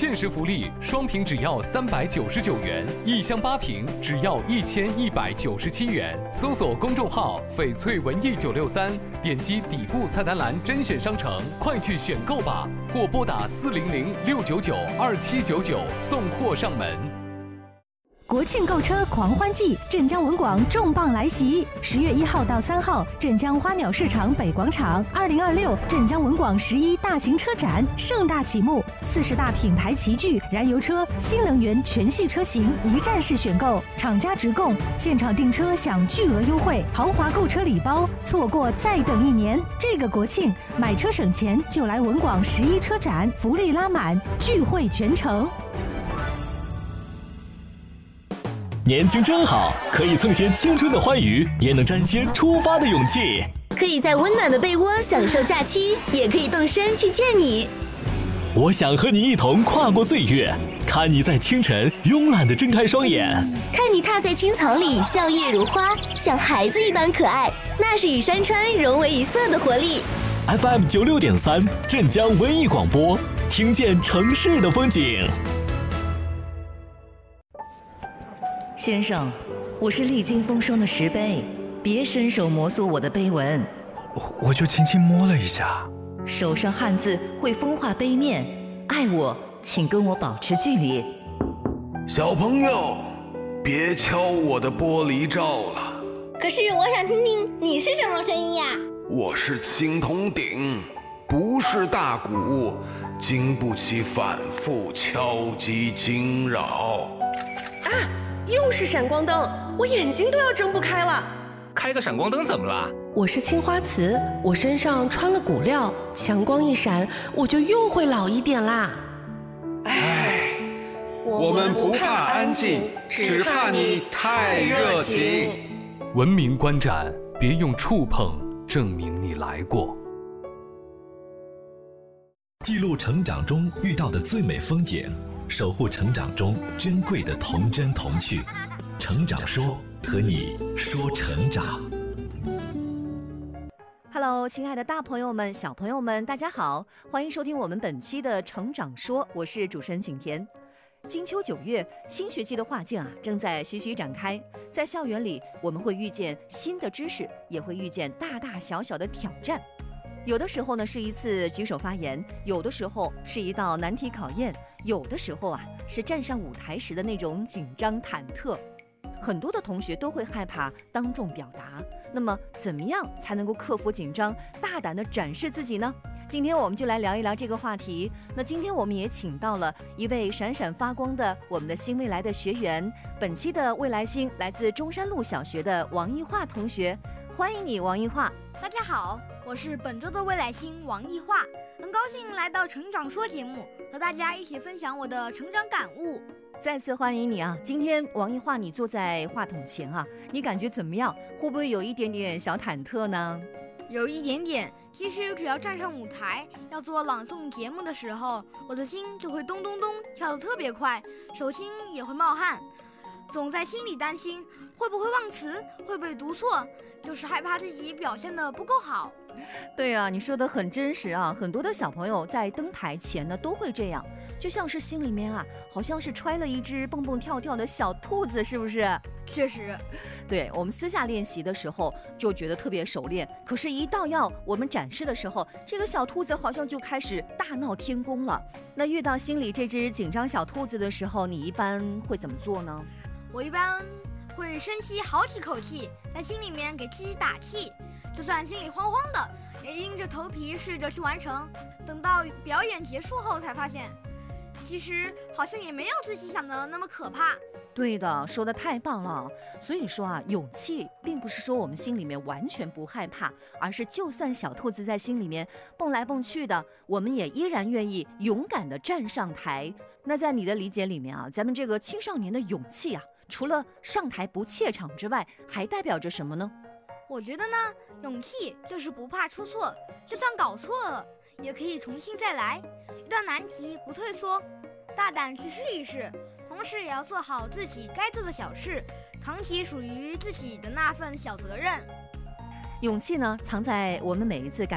限时福利，双瓶只要399元，一箱8瓶只要1197元。搜索公众号“翡翠文艺963”，点击底部菜单栏甄选商城，快去选购吧！或拨打400-699-2799送货上门。 国庆购车狂欢季，镇江文广重磅来袭！10月1号到3号，镇江花鸟市场北广场，2026镇江文广11大型车展盛大启幕，40大品牌齐聚，燃油车、新能源全系车型一站式选购，厂家直供，现场订车享巨额优惠，豪华购车礼包，错过再等1年。这个国庆买车省钱，就来文广11车展，福利拉满，聚会全城。 年轻真好，可以蹭些青春的欢愉，也能沾些出发的勇气。 可以在温暖的被窝享受假期，也可以动身去见你。 我想和你一同跨过岁月，看你在清晨慵懒地睁开双眼， 看你踏在青草里笑靥如花，像孩子一般可爱，那是与山川融为一色的活力。 FM 96.3镇江文艺广播，听见城市的风景。 先生，我是历经风霜的石碑，别伸手摩挲我的碑文。 我就轻轻摸了一下。 手上汗渍会风化碑面，爱我请跟我保持距离。 小朋友，别敲我的玻璃罩了。 可是我想听听你是什么声音呀？ 我是青铜鼎，不是大鼓，经不起反复敲击惊扰。 又是闪光灯，我眼睛都要睁不开了。 开个闪光灯怎么了？ 我是青花瓷，我身上穿了骨料，强光一闪，我就又会老一点啦。 我们不怕安静，只怕你太热情。 文明观展，别用触碰证明你来过。 记录成长中遇到的最美风景，守护成长中珍贵的童真童趣。成长说，和你说成长。 Hello， 亲爱的大朋友们、小朋友们，大家好，欢迎收听我们本期的成长说，我是主持人景甜。金秋9月，新学期的画卷正在徐徐展开。在校园里，我们会遇见新的知识，也会遇见大大小小的挑战。有的时候呢是一次举手发言，有的时候是一道难题考验，有的时候是站上舞台时的那种紧张忐忑。很多的同学都会害怕当众表达，那么怎么样才能够克服紧张，大胆地展示自己呢？今天我们就来聊一聊这个话题。那今天我们也请到了一位闪闪发光的我们的新未来的学员，本期的未来星来自中山路小学的王艺桦同学，欢迎你，王艺桦。 大家好，我是本周的未来星王艺桦，很高兴来到成长说节目，和大家一起分享我的成长感悟。 再次欢迎你今天王艺桦，你坐在话筒前你感觉怎么样？会不会有一点点小忐忑呢？ 有一点点，其实只要站上舞台要做朗诵节目的时候，我的心就会咚咚咚跳得特别快，手心也会冒汗，总在心里担心会不会忘词，会不会读错，就是害怕自己表现得不够好。 对你说得很真实很多的小朋友在登台前呢都会这样，就像是心里面好像是揣了一只蹦蹦跳跳的小兔子，是不是？ 确实， 对，我们私下练习的时候就觉得特别熟练，可是一到要我们展示的时候，这个小兔子好像就开始大闹天宫了。那遇到心里这只紧张小兔子的时候，你一般会怎么做呢？ 我一般会深吸好几口气，在心里面给自己打气，就算心里慌慌的，也硬着头皮试着去完成。等到表演结束后才发现，其实好像也没有自己想的那么可怕。 对的，说得太棒了。所以说勇气并不是说我们心里面完全不害怕，而是就算小兔子在心里面蹦来蹦去的，我们也依然愿意勇敢地站上台。那在你的理解里面咱们这个青少年的勇气除了上台不怯场之外，还代表着什么呢？ 我觉得呢，勇气就是不怕出错，就算搞错了也可以重新再来，遇到难题不退缩，大胆去试一试，同时也要做好自己该做的小事，扛起属于自己的那份小责任。 勇气呢，藏在我们每一次